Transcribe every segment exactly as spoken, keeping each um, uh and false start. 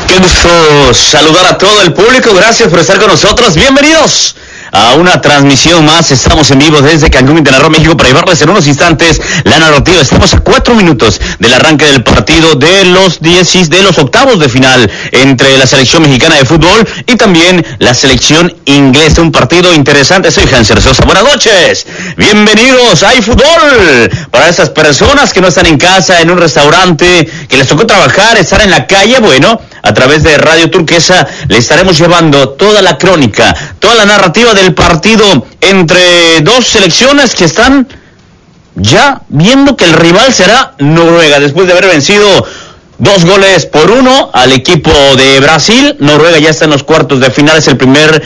Qué gusto saludar a todo el público, gracias por estar con nosotros, bienvenidos a una transmisión más. Estamos en vivo desde Cancún, Quintana Roo, México, para llevarles en unos instantes la narrativa. Estamos a cuatro minutos del arranque del partido de los diez, de los octavos de final entre la selección mexicana de fútbol y también la selección inglesa. Un partido interesante. Soy Hanser Sosa. Buenas noches. Bienvenidos. Hay fútbol para esas personas que no están en casa, en un restaurante, que les tocó trabajar, estar en la calle. Bueno, a través de Radio Turquesa le estaremos llevando toda la crónica, toda la narrativa del partido entre dos selecciones que están ya viendo que el rival será Noruega, después de haber vencido dos goles por uno al equipo de Brasil. Noruega ya está en los cuartos de final, es el primer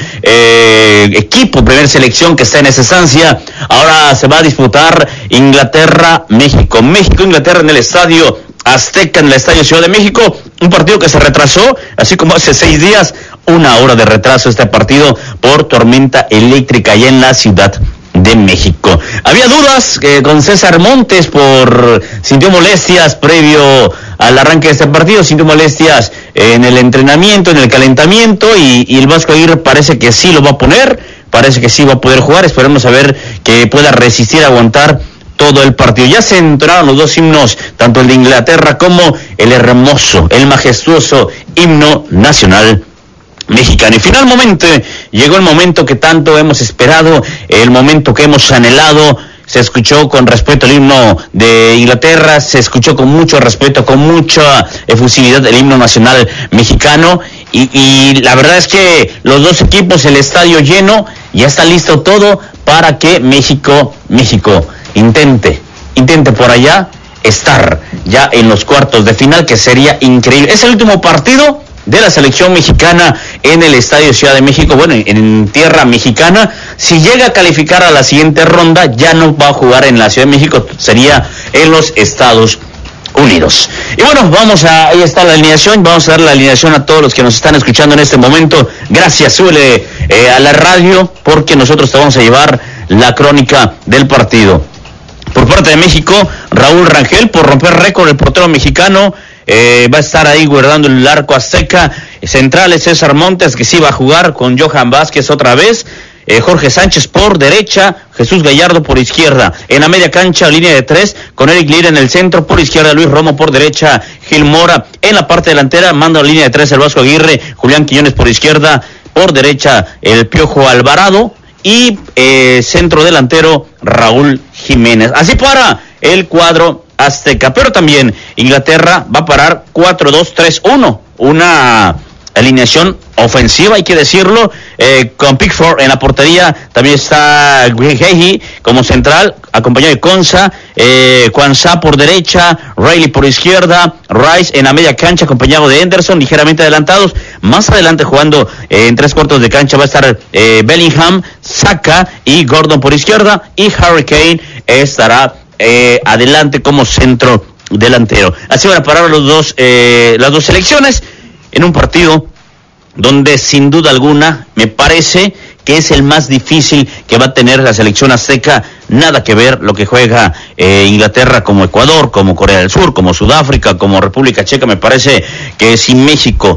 eh, equipo, primer selección que está en esa estancia. Ahora se va a disputar Inglaterra-México. México-Inglaterra en el estadio Azteca, en el Estadio Ciudad de México, un partido que se retrasó, así como hace seis días, una hora de retraso este partido por tormenta eléctrica allá en la Ciudad de México. Había dudas eh, con César Montes por sintió molestias previo al arranque de este partido, sintió molestias en el entrenamiento, en el calentamiento, y, y el Vasco Aguirre parece que sí lo va a poner, parece que sí va a poder jugar. Esperemos a ver que pueda resistir, aguantar todo el partido. Ya se entonaron los dos himnos, tanto el de Inglaterra como el hermoso, el majestuoso himno nacional mexicano. Y finalmente llegó el momento que tanto hemos esperado, el momento que hemos anhelado. Se escuchó con respeto el himno de Inglaterra, se escuchó con mucho respeto, con mucha efusividad el himno nacional mexicano, y, y la verdad es que los dos equipos, el estadio lleno, ya está listo todo para que México, México intente, intente por allá estar ya en los cuartos de final, que sería increíble. Es el último partido de la selección mexicana en el Estadio Ciudad de México, bueno, en tierra mexicana. Si llega a calificar a la siguiente ronda, ya no va a jugar en la Ciudad de México, sería en los Estados Unidos. Y bueno, vamos a, ahí está la alineación, vamos a dar la alineación a todos los que nos están escuchando en este momento. Gracias, súbele eh, a la radio, porque nosotros te vamos a llevar la crónica del partido. Por parte de México, Raúl Rangel, por romper récord, el portero mexicano, eh, va a estar ahí guardando el arco azteca. Centrales, César Montes, que sí va a jugar con Johan Vázquez otra vez. Eh, Jorge Sánchez por derecha, Jesús Gallardo por izquierda. En la media cancha, línea de tres, con Eric Lira en el centro, por izquierda Luis Romo, por derecha Gil Mora. En la parte delantera, manda la línea de tres el Vasco Aguirre, Julián Quiñones por izquierda, por derecha el Piojo Alvarado, y eh, centro delantero Raúl Jiménez. Así para el cuadro azteca. Pero también Inglaterra va a parar cuatro dos tres uno, una alineación ofensiva, hay que decirlo, eh, con Pickford en la portería. También está Guehi como central, acompañado de Konsa, eh, Kwanzaa por derecha, Riley por izquierda, Rice en la media cancha, acompañado de Henderson, ligeramente adelantados. Más adelante, jugando eh, en tres cuartos de cancha, va a estar eh, Bellingham, Saka y Gordon por izquierda, y Harry Kane estará eh, adelante como centro delantero. Así van a parar los dos, eh, las dos selecciones en un partido donde sin duda alguna me parece que es el más difícil que va a tener la selección azteca. Nada que ver lo que juega eh, Inglaterra como Ecuador, como Corea del Sur, como Sudáfrica, como República Checa. Me parece que si México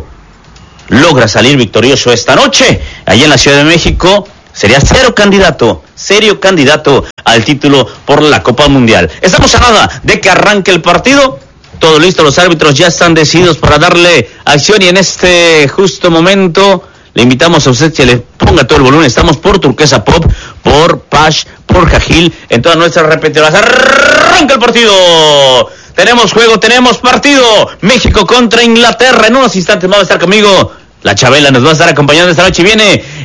logra salir victorioso esta noche allá en la Ciudad de México, sería cero candidato, serio candidato al título por la Copa Mundial. Estamos a nada de que arranque el partido. Todo listo, los árbitros ya están decididos para darle acción, y en este justo momento le invitamos a usted que le ponga todo el volumen. Estamos por Turquesa Pop, por Pash, por Cajil, en todas nuestras repetidoras. ¡Arranca el partido! Tenemos juego, tenemos partido. México contra Inglaterra. En unos instantes más va a estar conmigo la Chabela, nos va a estar acompañando esta noche. Viene